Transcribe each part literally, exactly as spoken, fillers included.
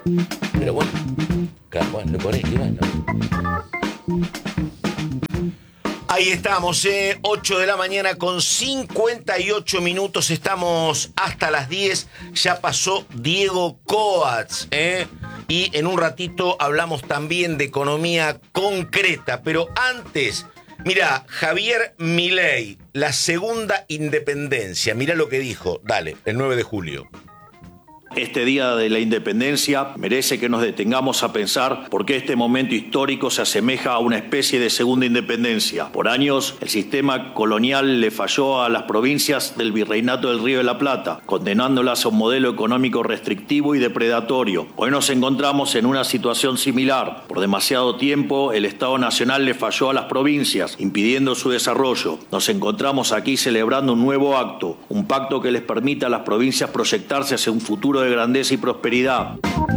Pero bueno, claro, bueno, por ahí, bueno. Ahí estamos, eh, ocho de la mañana con cincuenta y ocho minutos, estamos hasta las diez, ya pasó Diego Coats, eh, y en un ratito hablamos también de economía concreta, pero antes, mira, Javier Milei, la segunda independencia, mira lo que dijo, dale, el nueve de julio. Este día de la independencia merece que nos detengamos a pensar por qué este momento histórico se asemeja a una especie de segunda independencia. Por años, el sistema colonial le falló a las provincias del Virreinato del Río de la Plata, condenándolas a un modelo económico restrictivo y depredatorio. Hoy nos encontramos en una situación similar. Por demasiado tiempo, el Estado Nacional le falló a las provincias, impidiendo su desarrollo. Nos encontramos aquí celebrando un nuevo acto, un pacto que les permita a las provincias proyectarse hacia un futuro de grandeza y prosperidad.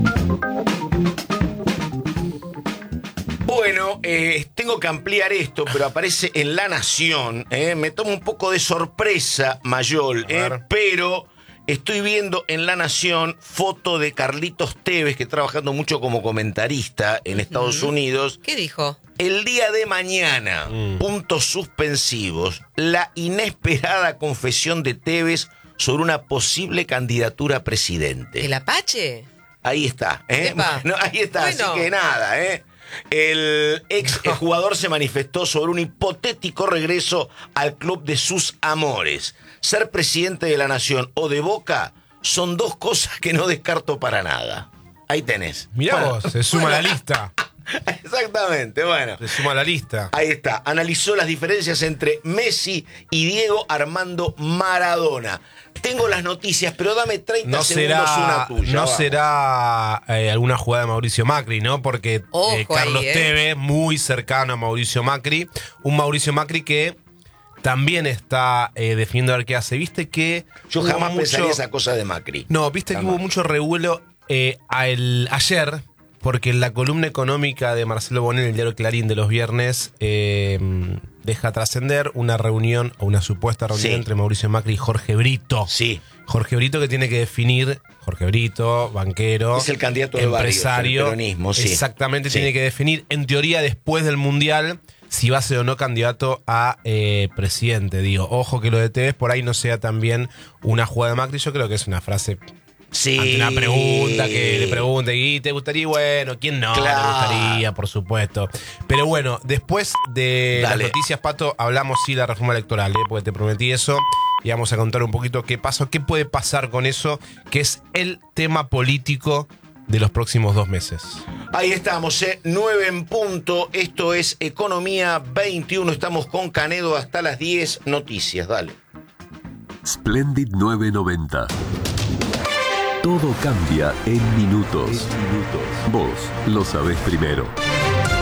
Bueno, eh, tengo que ampliar esto, pero aparece en La Nación. Eh, me toma un poco de sorpresa, Mayol, eh, pero estoy viendo en La Nación foto de Carlitos Tevez, que está trabajando mucho como comentarista en uh-huh. Estados Unidos. ¿Qué dijo? El día de mañana, mm. puntos suspensivos, la inesperada confesión de Tevez sobre una posible candidatura a presidente. ¿El Apache? Ahí está, ¿eh? No, ahí está, bueno. Así que nada, ¿eh? El ex no. jugador se manifestó sobre un hipotético regreso al club de sus amores. Ser presidente de la Nación o de Boca son dos cosas que no descarto para nada. Ahí tenés. Mirá bueno, vos, se suma bueno, a la lista. Exactamente, bueno. Se suma a la lista. Ahí está. Analizó las diferencias entre Messi y Diego Armando Maradona. Tengo las noticias, pero dame treinta no segundos será, una tuya. No vamos. será eh, alguna jugada de Mauricio Macri, ¿no? Porque eh, Carlos ahí, ¿eh? Tevez, muy cercano a Mauricio Macri. Un Mauricio Macri que también está eh, definiendo a ver qué hace. ¿Viste que yo jamás mucho... pensaría esa cosa de Macri? No, viste jamás. Que hubo mucho revuelo eh, a el, ayer, porque en la columna económica de Marcelo Bonelli, el diario Clarín de los viernes, eh, deja trascender una reunión o una supuesta reunión sí. entre Mauricio Macri y Jorge Brito. Sí. Jorge Brito que tiene que definir, Jorge Brito, banquero, es el candidato de empresario, barrio, el peronismo, sí. Exactamente, sí. tiene que definir, en teoría, después del Mundial, si va a ser o no candidato a eh, presidente. Digo, ojo que lo de Tevez por ahí no sea también una jugada de Macri. Yo creo que es una frase... Sí. Ante una pregunta que le pregunte, ¿y te gustaría? Bueno, ¿quién no? Claro. Le gustaría, por supuesto. Pero bueno, después de Dale. las noticias, Pato, hablamos sí de la reforma electoral, ¿eh? Porque te prometí eso. Y vamos a contar un poquito qué pasó, qué puede pasar con eso, que es el tema político de los próximos dos meses. Ahí estamos, ¿eh? nueve en punto. Esto es Economía veintiuno. Estamos con Canedo hasta las diez. Noticias, dale. Splendid nueve noventa. Todo cambia en minutos. Vos lo sabés primero.